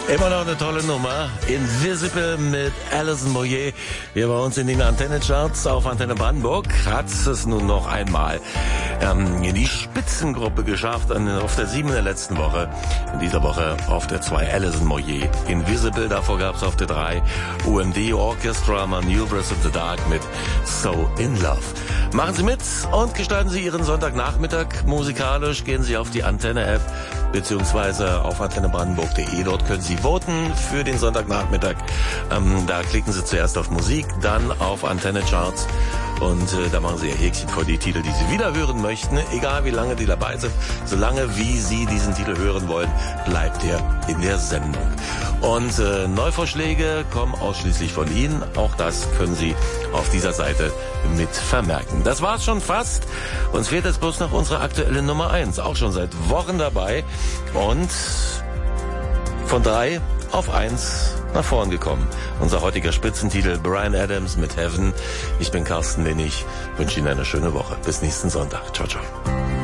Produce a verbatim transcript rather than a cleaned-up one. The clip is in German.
Immer noch eine tolle Nummer. Invisible mit Alison Moyet. Hier bei uns in den Antenne-Charts auf Antenne Brandenburg hat es nun noch einmal ähm, in die Spitzengruppe geschafft. Auf der sieben in der letzten Woche. In dieser Woche auf der zwei Alison Moyet. Invisible, davor gab es auf der drei U M D Orchestra Maneuvers in the Dark mit So in Love. Machen Sie mit und gestalten Sie Ihren Sonntagnachmittag musikalisch. Gehen Sie auf die Antenne-App beziehungsweise auf antenne brandenburg punkt de. Dort können Sie voten für den Sonntagnachmittag. Ähm, da klicken Sie zuerst auf Musik, dann auf Antenne Charts und äh, da machen Sie Ihr Häkchen vor die Titel, die Sie wieder hören möchten. Egal wie lange die dabei sind, solange wie Sie diesen Titel hören wollen, bleibt er in der Sendung. Und äh, Neuvorschläge kommen ausschließlich von Ihnen. Auch das können Sie auf dieser Seite mit vermerken. Das war's schon fast. Uns fehlt jetzt bloß noch unsere aktuelle Nummer eins. Auch schon seit Wochen dabei. Und von drei auf eins nach vorn gekommen. Unser heutiger Spitzentitel Bryan Adams mit Heaven. Ich bin Carsten Winnig. Wünsche Ihnen eine schöne Woche. Bis nächsten Sonntag. Ciao, ciao.